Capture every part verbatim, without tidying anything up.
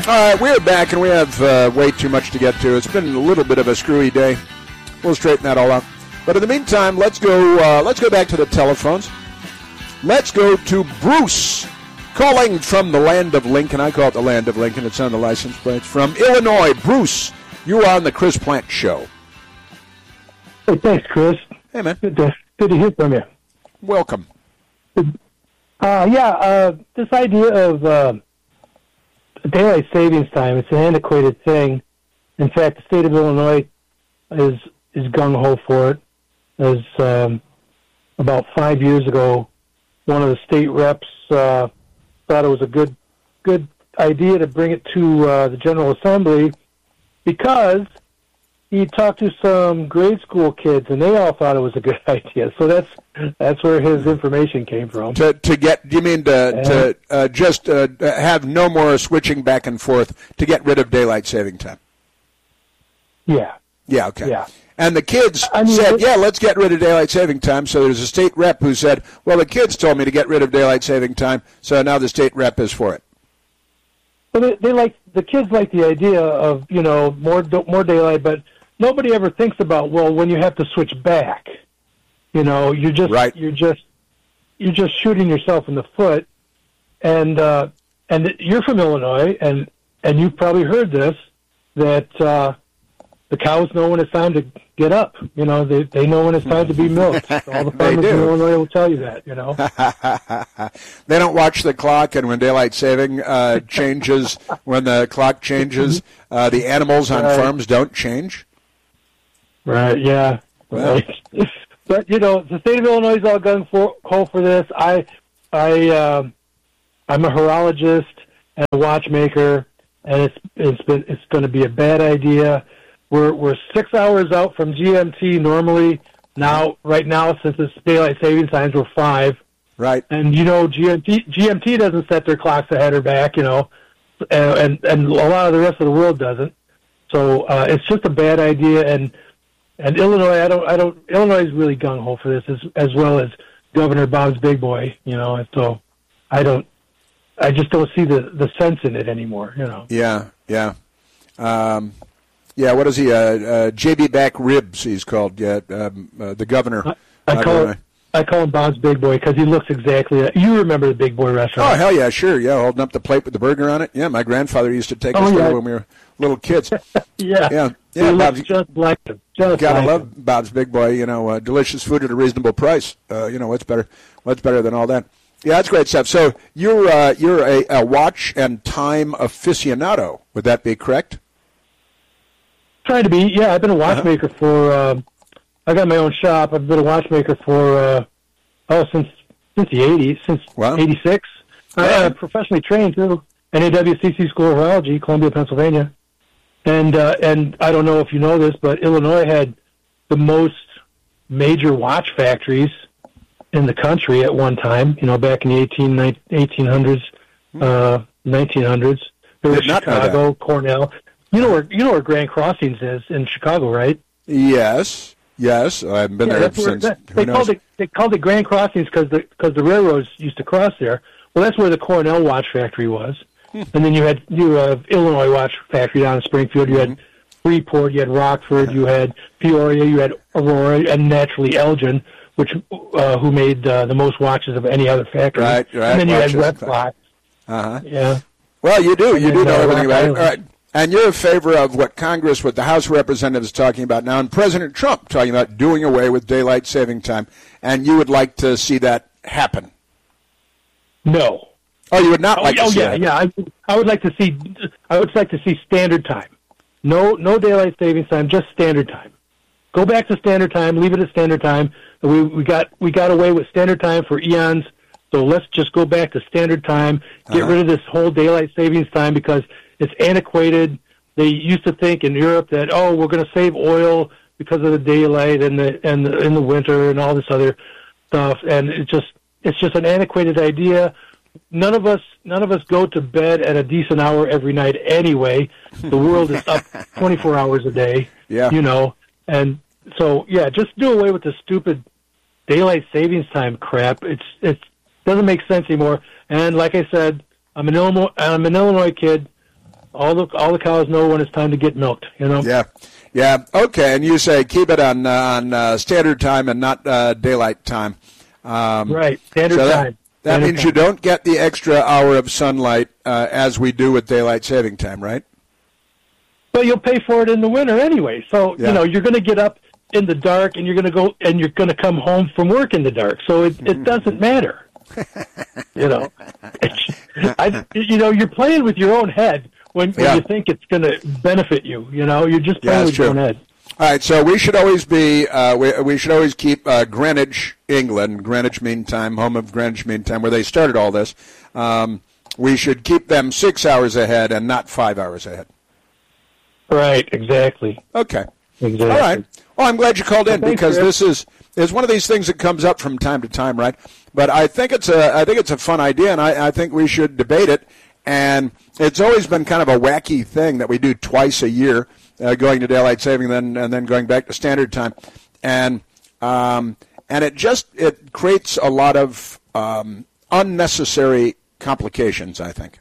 All right, we're back, and we have uh, way too much to get to. It's been a little bit of a screwy day. We'll straighten that all out. But in the meantime, let's go. Uh, let's go back to the telephones. Let's go to Bruce, calling from the land of Lincoln. I call it the land of Lincoln. It's on the license plates. From Illinois, Bruce, you are on the Chris Plante Show. Hey, thanks, Chris. Hey, man. Good to, good to hear from you. Welcome. Uh, yeah, uh, this idea of uh, daylight savings time, it's an antiquated thing. In fact, the state of Illinois is is gung-ho for it. As um, about five years ago, one of the state reps uh, thought it was a good good idea to bring it to uh, the General Assembly because he talked to some grade school kids, and they all thought it was a good idea. So that's that's where his information came from. To to get, do you mean to and, to uh, just uh, have no more switching back and forth to get rid of daylight saving time? Yeah. Yeah. Okay. Yeah. And the kids I mean, said, it, yeah, let's get rid of daylight saving time. So there's a state rep who said, well, the kids told me to get rid of daylight saving time, so now the state rep is for it. Well, they, they like the kids like the idea of, you know, more more daylight, but nobody ever thinks about, well, when you have to switch back, you know, you're just right. you're just you're just shooting yourself in the foot. And uh, and you're from Illinois, and and you've probably heard this, that uh, the cows know when it's time to get up. You know, they they know when it's time to be milked. All the farmers in Illinois will tell you that, you know. They don't watch the clock, and when daylight saving uh, changes, when the clock changes, uh, the animals on right. farms don't change. Right, yeah. Wow. Right. But, you know, the state of Illinois is all gung for, ho for this. I, I, uh, I'm a horologist and a watchmaker, and it's it's been it's going to be a bad idea. We're we're six hours out from G M T normally. Now, right now, since it's daylight saving times, we're five. Right. And you know, G M T G M T doesn't set their clocks ahead or back. You know, and and, and a lot of the rest of the world doesn't. So uh, it's just a bad idea. And and Illinois, I don't I don't Illinois is really gung ho for this, as as well as Governor Bob's Big Boy. You know, and so I don't. I just don't see the, the sense in it anymore, you know. Yeah, yeah. Um, yeah, what is he? Uh, uh, J B Back Ribs, he's called, yeah, um, uh, the governor. I, I, call him, I call him Bob's Big Boy because he looks exactly like, you remember the Big Boy restaurant. Oh, hell yeah, sure, yeah, holding up the plate with the burger on it. Yeah, my grandfather used to take oh, us yeah. there when we were little kids. yeah. Yeah, yeah. yeah Bob's, just like him. Just gotta like love him. Bob's Big Boy, you know, uh, delicious food at a reasonable price. Uh, you know, what's better, what's better than all that? Yeah, that's great stuff. So you're uh, you're a, a watch and time aficionado. Would that be correct? Trying to be. Yeah, I've been a watchmaker uh-huh. for. Uh, I got my own shop. I've been a watchmaker for uh, oh since since the eighties, since wow. eighty-six. Wow. I am professionally trained too. N A W C C School of Horology, Columbia, Pennsylvania. And uh, and I don't know if you know this, but Illinois had the most major watch factories in the country at one time, you know, back in the eighteen, eighteen hundreds, uh, nineteen hundreds. There was Chicago, Cornell. You know where you know where Grand Crossings is in Chicago, right? Yes, yes. I haven't been yeah, there where, since. that, they knows? called it they called it Grand Crossings because the because the railroads used to cross there. Well, that's where the Cornell watch factory was. Hmm. And then you had you have Illinois watch factory down in Springfield. You had mm-hmm. Freeport, you had Rockford, you had Peoria, you had Aurora, and naturally Elgin, which uh, who made uh, the most watches of any other factory. Right, right. And then you watches. had Westcott. Uh-huh. Yeah. Well, you do. You and do then, know uh, everything about it. Island. All right. And you're in favor of what Congress, what the House of Representatives is talking about now, and President Trump talking about doing away with daylight saving time, and you would like to see that happen? No. Oh, you would not like oh, to see yeah, that? yeah. I, I would like to see. I would like to see standard time. No, no daylight savings time. Just standard time. Go back to standard time. Leave it at standard time. We we got we got away with standard time for eons. So let's just go back to standard time. Get uh-huh. rid of this whole daylight savings time because it's antiquated. They used to think in Europe that oh, we're going to save oil because of the daylight and the and the, in the winter and all this other stuff. And it just it's just an antiquated idea. None of us, none of us go to bed at a decent hour every night anyway. The world is up twenty-four hours a day. Yeah. You know, and so yeah, just do away with the stupid daylight savings time crap. It's it doesn't make sense anymore. And like I said, I'm an Illinois, I'm an Illinois kid. All the all the cows know when it's time to get milked. You know. Yeah, yeah. Okay, and you say keep it on uh, on uh, standard time and not uh, daylight time. Um, right, standard so that, time. That standard means time. you don't get the extra hour of sunlight uh, as we do with daylight saving time, right? But you'll pay for it in the winter anyway. So Yeah. you know you're going to get up in the dark, and you're going to go and you're going to come home from work in the dark. So it it doesn't matter. You know, I, you know, you're playing with your own head when, when Yeah. you think it's going to benefit you. You know, you're just Yeah, playing that's with your true. own head. All right, so we should always be uh, we we should always keep uh, Greenwich, England, Greenwich Mean Time, home of Greenwich Mean Time, where they started all this. Um, we should keep them six hours ahead and not five hours ahead. Right. Exactly. Okay. Exactly. All right. Well, I'm glad you called in Well, thanks, because Rick. this is is one of these things that comes up from time to time, right? But I think it's a I think it's a fun idea, and I, I think we should debate it. And it's always been kind of a wacky thing that we do twice a year, uh, going to daylight saving, then and then going back to standard time, and um, and it just it creates a lot of um, unnecessary complications, I think.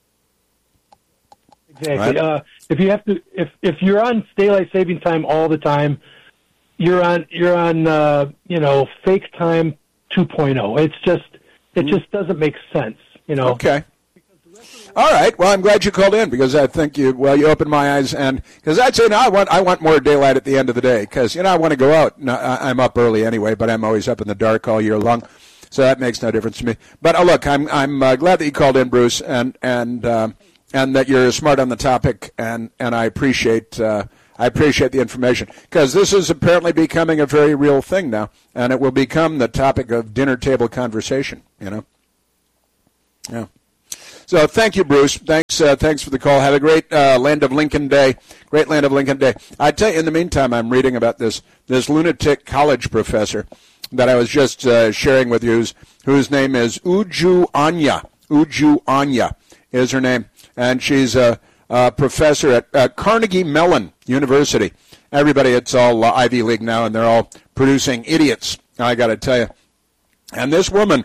Exactly. Right. Uh, if you have to, if if you're on daylight saving time all the time, you're on you're on uh, you know fake time two point oh. It's just it just doesn't make sense. You know. Okay. All right. Well, I'm glad you called in because I think you well you opened my eyes, and because I'd say no, I want I want more daylight at the end of the day because you know I want to go out. No, I- I'm up early anyway, but I'm always up in the dark all year long, so that makes no difference to me. But uh, look, I'm I'm uh, glad that you called in, Bruce, and and uh, and that you're smart on the topic, and and I appreciate uh, I appreciate the information because this is apparently becoming a very real thing now, and it will become the topic of dinner table conversation. You know. Yeah. So thank you, Bruce. Thanks uh, thanks for the call. Have a great uh, Land of Lincoln Day. Great Land of Lincoln Day. I tell you, in the meantime, I'm reading about this this lunatic college professor that I was just uh, sharing with you, whose, whose name is Uju Anya. Uju Anya is her name. And she's a, a professor at uh, Carnegie Mellon University. Everybody, it's all uh, Ivy League now, and they're all producing idiots, I got to tell you. And this woman...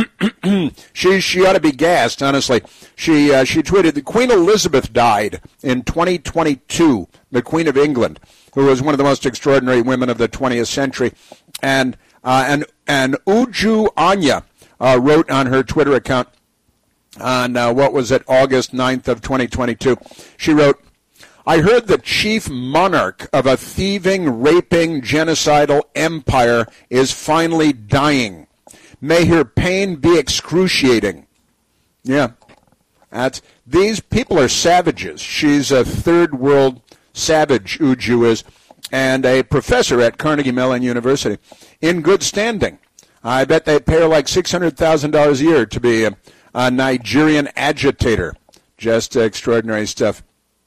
she she ought to be gassed, honestly. She uh, she tweeted that Queen Elizabeth died in twenty twenty-two, the Queen of England, who was one of the most extraordinary women of the twentieth century. And uh, and and Uju Anya uh, wrote on her Twitter account on uh, what was it, August ninth of twenty twenty-two. She wrote, "I heard the chief monarch of a thieving, raping, genocidal empire is finally dying. May her pain be excruciating." Yeah, that's, these people are savages. She's a third world savage, Uju is, and a professor at Carnegie Mellon University, in good standing. I bet they pay her like six hundred thousand dollars a year to be a, a Nigerian agitator. Just extraordinary stuff.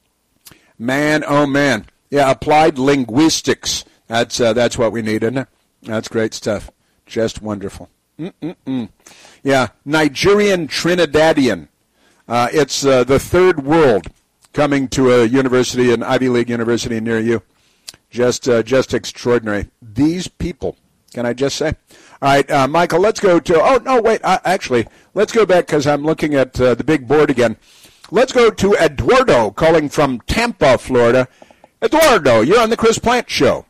Man, oh man. Yeah, applied linguistics. That's uh, that's what we need, isn't it? That's great stuff. Just wonderful. Mm-mm-mm. Yeah, Nigerian Trinidadian. Uh, it's uh, the third world coming to a university, an Ivy League university near you. Just uh, just extraordinary. These people, can I just say? All right, uh, Michael, let's go to, oh, no, wait, uh, actually, let's go back because I'm looking at uh, the big board again. Let's go to Eduardo calling from Tampa, Florida. Eduardo, you're on the Chris Plant Show.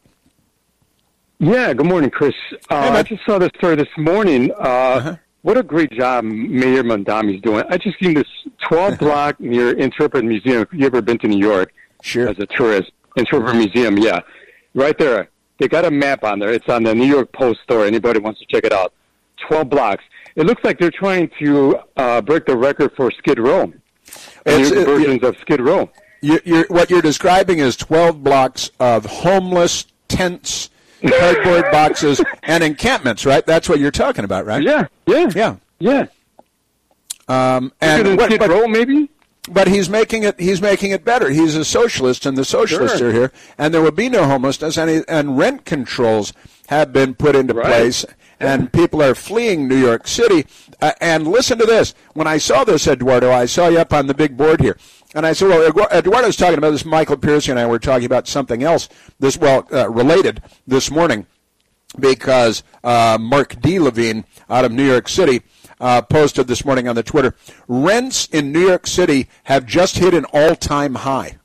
Yeah, good morning, Chris. Uh, Hey, man. I just saw this story this morning. Uh, Uh-huh. What a great job Mayor Mondami's doing. I just seen this twelve block near Interpret Museum. You ever been to New York Sure. as a tourist? Interpret Museum, yeah. Right there. They got a map on there. It's on the New York Post store. Anybody wants to check it out. twelve blocks. It looks like they're trying to uh, break the record for Skid Row. It's- New it- versions of Skid Row. You, you're, what you're describing is twelve blocks of homeless tents, cardboard boxes, and encampments, right? That's what you're talking about, right? Yeah, yeah, Yeah. yeah. Um, Bigger and than what, Skid but, Row, maybe? but he's making it. He's making it better. He's a socialist, and the socialists Sure. are here, and there will be no homelessness, and, he, and rent controls have been put into Right. place, and people are fleeing New York City. Uh, and listen to this: when I saw this, Eduardo, I saw you up on the big board here. And I said, well, Edu- Eduardo's talking about this. Michael Piercy and I were talking about something else, this well, uh, related this morning, because uh, Mark D. Levine out of New York City uh, posted this morning on the Twitter. Rents in New York City have just hit an all-time high.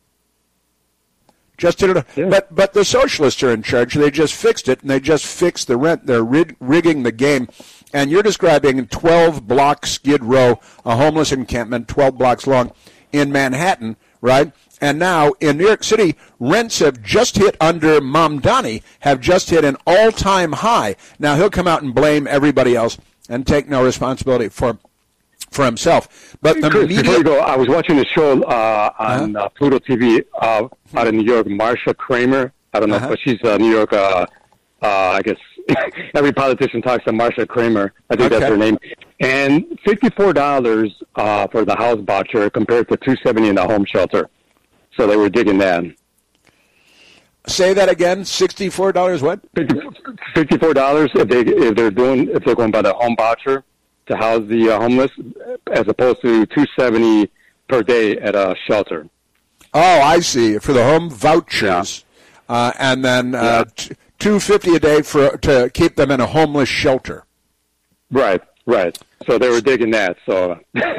Just hit it. Yeah. But but the socialists are in charge. They just fixed it, and they just fixed the rent. They're rig- rigging the game. And you're describing twelve block Skid Row, a homeless encampment, twelve blocks long in Manhattan, right? And now in New York City, rents have just hit under Mamdani, have just hit an all-time high. Now he'll come out and blame everybody else and take no responsibility for for himself. But the Chris, media... Before you go, I was watching a show uh, on uh-huh. uh, Pluto T V uh, out in New York, Marsha Kramer. I don't know, uh-huh. but she's a New York, uh, uh, I guess, every politician talks to Marsha Kramer. I think okay. that's her name. And fifty-four dollars uh, for the house voucher compared to two hundred seventy dollars in the home shelter. So they were digging that. Say that again. Sixty-four dollars. What? Fifty-four dollars if they if they're doing if they're going by the home voucher to house the uh, homeless, as opposed to two hundred seventy dollars per day at a shelter. Oh, I see. For the home vouchers, yeah. uh, and then uh, yeah. two hundred fifty dollars a day for to keep them in a homeless shelter. Right, right. So they were digging that. So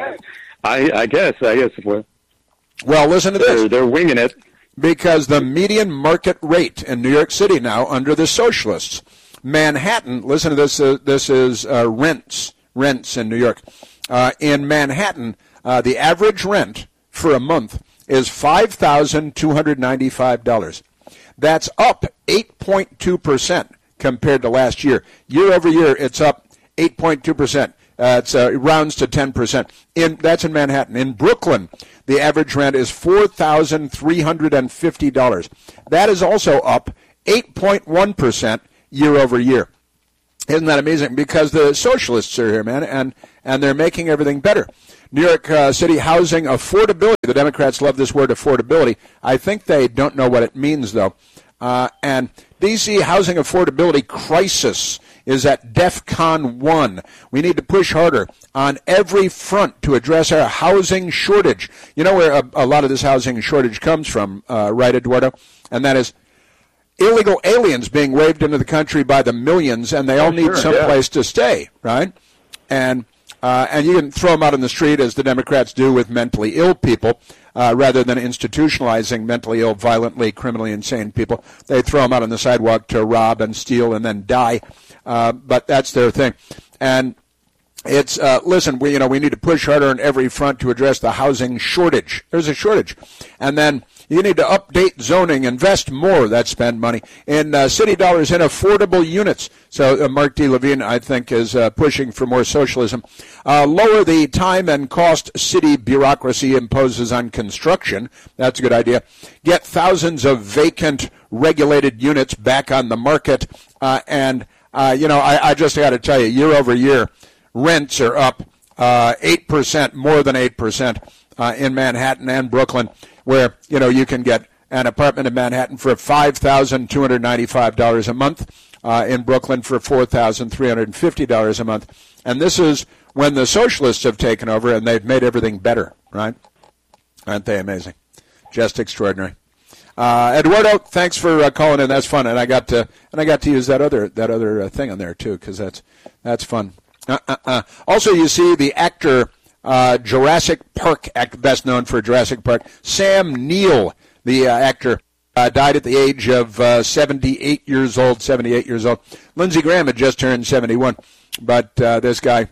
I, I guess, I guess if we're well, listen to this. They're, they're winging it. Because the median market rate in New York City now, under the socialists, Manhattan, listen to this, uh, this is uh, rents, rents in New York. Uh, in Manhattan, uh, the average rent for a month is five thousand two hundred ninety-five dollars. That's up eight point two percent compared to last year. Year over year, it's up eight point two percent. Uh, it's, uh, it rounds to ten percent. In, that's in Manhattan. In Brooklyn, the average rent is four thousand three hundred fifty dollars. That is also up eight point one percent year over year. Isn't that amazing? Because the socialists are here, man, and, and they're making everything better. New York uh, City housing affordability. The Democrats love this word affordability. I think they don't know what it means, though. Uh, and D C housing affordability crisis is at DEFCON one. We need to push harder on every front to address our housing shortage. You know where a, a lot of this housing shortage comes from, uh, right, Eduardo? And that is illegal aliens being waved into the country by the millions, and they all oh, need sure, someplace yeah. to stay, right? And uh, and you can throw them out on the street, as the Democrats do with mentally ill people, uh, rather than institutionalizing mentally ill, violently, criminally insane people. They throw them out on the sidewalk to rob and steal and then die. Uh, but that's their thing. And it's, uh, listen, we, you know, we need to push harder on every front to address the housing shortage. There's a shortage. And then you need to update zoning, invest more, that's spend money, in uh, city dollars in affordable units. So uh, Mark D. Levine, I think, is uh, pushing for more socialism. Uh, lower the time and cost city bureaucracy imposes on construction. That's a good idea. Get thousands of vacant regulated units back on the market. Uh, and, uh, you know, I, I just got to tell you, year over year, rents are up uh, eight percent, more than eight percent uh, in Manhattan and Brooklyn, where, you know, you can get an apartment in Manhattan for five thousand two hundred ninety-five dollars a month, uh, in Brooklyn for four thousand three hundred fifty dollars a month. And this is when the socialists have taken over and they've made everything better, right? Aren't they amazing? Just extraordinary. Uh, Eduardo, thanks for uh, calling in. That's fun, and I got to and I got to use that other that other uh, thing on there too, because that's that's fun. Uh, uh, uh. Also, you see the actor uh, Jurassic Park, act, best known for Jurassic Park, Sam Neill, the uh, actor, uh, died at the age of uh, seventy-eight years old. seventy-eight years old. Lindsey Graham had just turned seventy-one, but uh, this guy,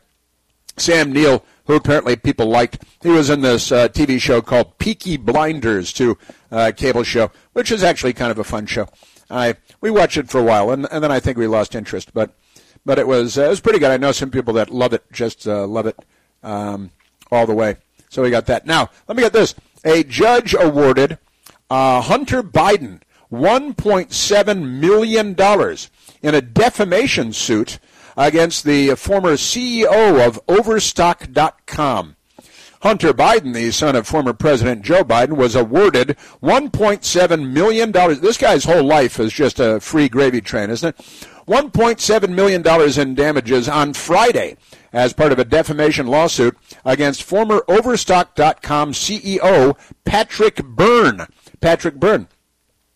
Sam Neill, who apparently people liked, he was in this uh, T V show called Peaky Blinders, too, uh, cable show, which is actually kind of a fun show. I we watched it for a while, and, and then I think we lost interest, but but it was uh, it was pretty good. I know some people that love it, just uh, love it um, all the way. So we got that. Now, let me get this. A judge awarded uh, Hunter Biden one point seven million dollars in a defamation suit against the former C E O of Overstock dot com. Hunter Biden, the son of former President Joe Biden, was awarded one point seven million dollars. This guy's whole life is just a free gravy train, isn't it? one point seven million dollars in damages on Friday as part of a defamation lawsuit against former Overstock dot com C E O Patrick Byrne. Patrick Byrne.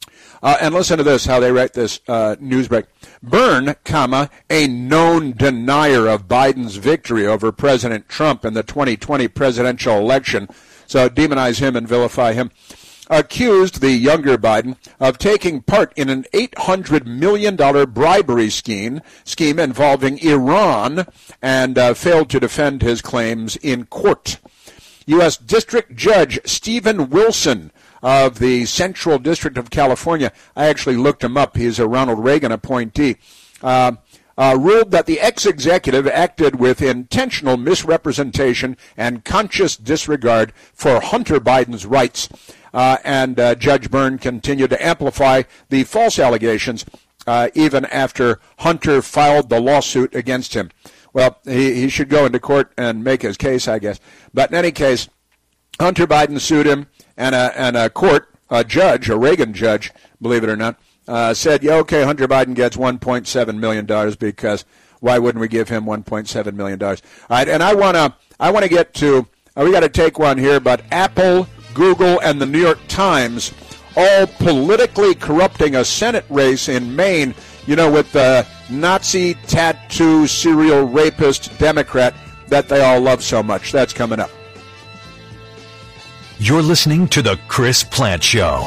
Uh, and listen to this, how they write this uh, news break. Byrne, comma, a known denier of Biden's victory over President Trump in the twenty twenty presidential election, so demonize him and vilify him, accused the younger Biden of taking part in an eight hundred million dollars bribery scheme, scheme involving Iran and uh, failed to defend his claims in court. U S. District Judge Stephen Wilson of the Central District of California, I actually looked him up, he's a Ronald Reagan appointee, uh, uh, ruled that the ex-executive acted with intentional misrepresentation and conscious disregard for Hunter Biden's rights. Uh, and uh, Judge Byrne continued to amplify the false allegations uh, even after Hunter filed the lawsuit against him. Well, he, he should go into court and make his case, I guess. But in any case, Hunter Biden sued him, and a, and a court, a judge, a Reagan judge, believe it or not, uh, said, yeah, okay, Hunter Biden gets one point seven million dollars because why wouldn't we give him one point seven million dollars? All right, and I want to I want to get to, uh, we got to take one here, but Apple, Google, and the New York Times all politically corrupting a Senate race in Maine, you know, with the Nazi tattoo serial rapist Democrat that they all love so much. That's coming up. You're listening to The Chris Plante Show.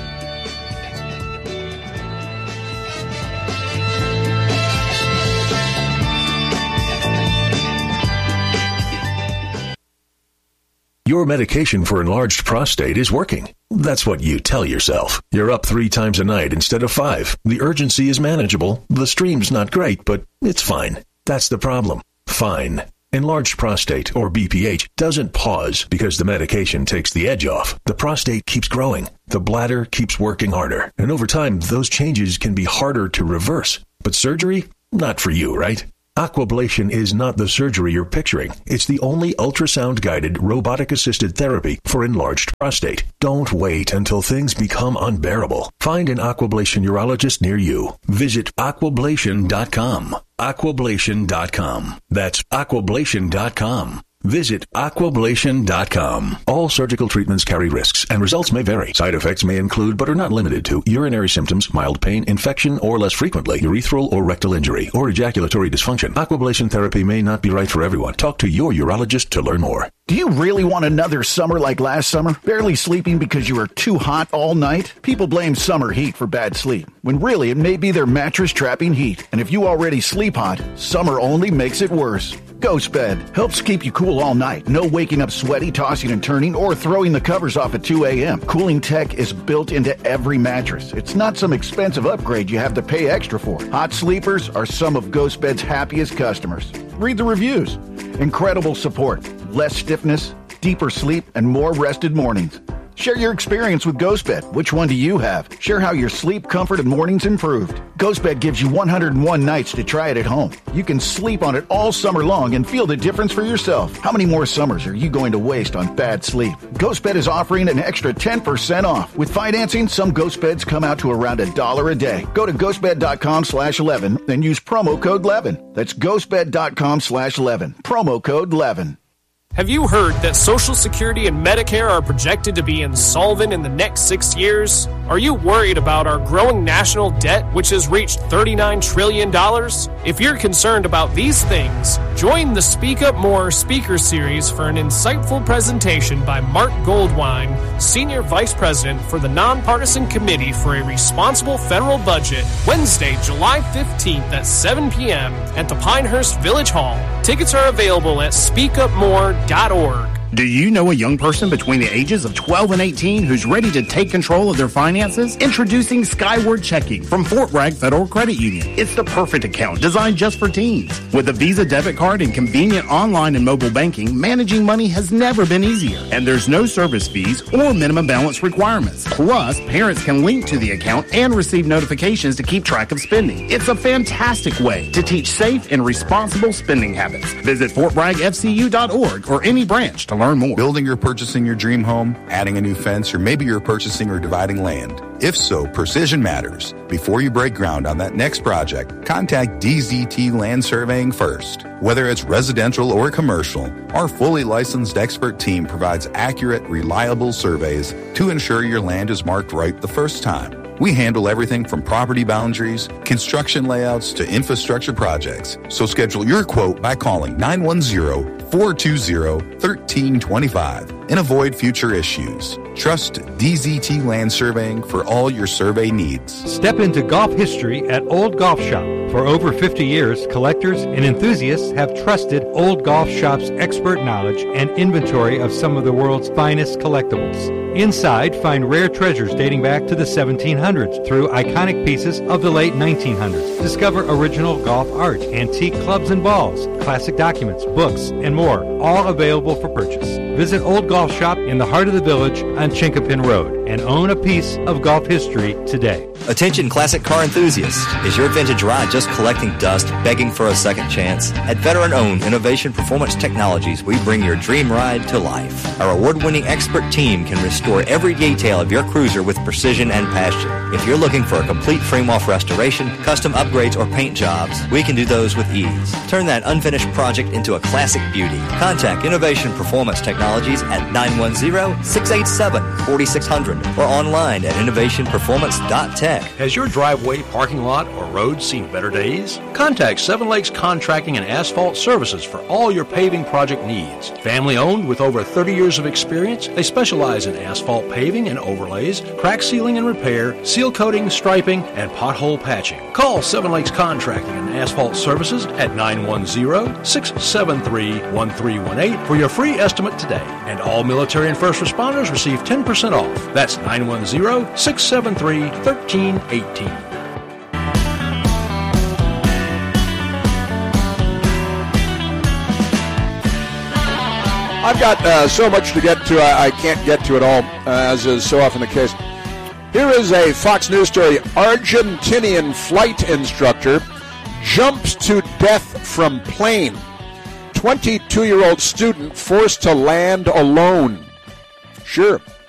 Your medication for enlarged prostate is working. That's what you tell yourself. You're up three times a night instead of five. The urgency is manageable. The stream's not great, but it's fine. That's the problem. Fine. Enlarged prostate, or B P H, doesn't pause because the medication takes the edge off. The prostate keeps growing. The bladder keeps working harder. And over time, those changes can be harder to reverse. But surgery? Not for you, right? Aquablation is not the surgery you're picturing. It's the only ultrasound-guided, robotic-assisted therapy for enlarged prostate. Don't wait until things become unbearable. Find an Aquablation urologist near you. Visit aquablation dot com. aquablation dot com. That's aquablation dot com. Visit aquablation dot com. All surgical treatments carry risks, and results may vary. Side effects may include, but are not limited to, urinary symptoms, mild pain, infection, or less frequently, urethral or rectal injury, or ejaculatory dysfunction. Aquablation therapy may not be right for everyone. Talk to your urologist to learn more. Do you really want another summer like last summer? Barely sleeping because you were too hot all night? People blame summer heat for bad sleep, when really it may be their mattress trapping heat. And if you already sleep hot, summer only makes it worse. Ghost Bed helps keep you cool all night. No waking up sweaty, tossing and turning, or throwing the covers off at two a.m. Cooling tech is built into every mattress. It's not some expensive upgrade you have to pay extra for. Hot sleepers are some of Ghost Bed's happiest customers. Read the reviews. Incredible support, less stiffness, deeper sleep, and more rested mornings. Share your experience with GhostBed. Which one do you have? Share how your sleep, comfort, and mornings improved. GhostBed gives you one hundred one nights to try it at home. You can sleep on it all summer long and feel the difference for yourself. How many more summers are you going to waste on bad sleep? GhostBed is offering an extra ten percent off. With financing, some GhostBeds come out to around a dollar a day. Go to ghostbed.com slash 11 and use promo code eleven. That's ghostbed.com slash 11. Promo code eleven. Have you heard that Social Security and Medicare are projected to be insolvent in the next six years? Are you worried about our growing national debt, which has reached thirty-nine trillion dollars? If you're concerned about these things, join the Speak Up More speaker series for an insightful presentation by Mark Goldwine, Senior Vice President for the Nonpartisan Committee for a Responsible Federal Budget, Wednesday, July fifteenth at seven p.m. at the Pinehurst Village Hall. Tickets are available at speak up more dot org. Do you know a young person between the ages of twelve and eighteen who's ready to take control of their finances? Introducing Skyward Checking from Fort Bragg Federal Credit Union. It's the perfect account designed just for teens. With a Visa debit card and convenient online and mobile banking, managing money has never been easier. And there's no service fees or minimum balance requirements. Plus, parents can link to the account and receive notifications to keep track of spending. It's a fantastic way to teach safe and responsible spending habits. Visit fort bragg f c u dot org or any branch to learn more. Building or purchasing your dream home, adding a new fence, or maybe you're purchasing or dividing land. If so, precision matters. Before you break ground on that next project, contact D Z T Land Surveying first. Whether it's residential or commercial, our fully licensed expert team provides accurate, reliable surveys to ensure your land is marked right the first time. We handle everything from property boundaries, construction layouts, to infrastructure projects. So schedule your quote by calling nine one zero, four two zero, one three two five and avoid future issues. Trust D Z T Land Surveying for all your survey needs. Step into golf history at Old Golf Shop. For over fifty years, collectors and enthusiasts have trusted Old Golf Shop's expert knowledge and inventory of some of the world's finest collectibles. Inside, find rare treasures dating back to the seventeen hundreds through iconic pieces of the late nineteen hundreds. Discover original golf art, antique clubs and balls, classic documents, books, and more, all available for purchase. Visit Old Golf Shop in the heart of the village on Chinkapin Road and own a piece of golf history today. Attention classic car enthusiasts. Is your vintage ride just collecting dust, begging for a second chance? At veteran-owned Innovation Performance Technologies, we bring your dream ride to life. Our award-winning expert team can restore every detail of your cruiser with precision and passion. If you're looking for a complete frame-off restoration, custom upgrades, or paint jobs, we can do those with ease. Turn that unfinished project into a classic beauty. Contact Innovation Performance Technologies at nine one zero, six eight seven, four six zero zero or online at innovation performance dot tech. Has your driveway, parking lot, or road seen better days? Contact Seven Lakes Contracting and Asphalt Services for all your paving project needs. Family owned with over thirty years of experience, they specialize in asphalt paving and overlays, crack sealing and repair, seal coating, striping, and pothole patching. Call Seven Lakes Contracting and Asphalt Services at nine one zero, six seven three, one three one eight for your free estimate today. And all military and first responders receive ten percent off. That's nine one zero, six seven three, one three one eight. I've got uh, so much to get to, I, I can't get to it all, uh, as is so often the case. Here is a Fox News story. Argentinian flight instructor jumps to death from plane. twenty-two-year-old student forced to land alone. Sure,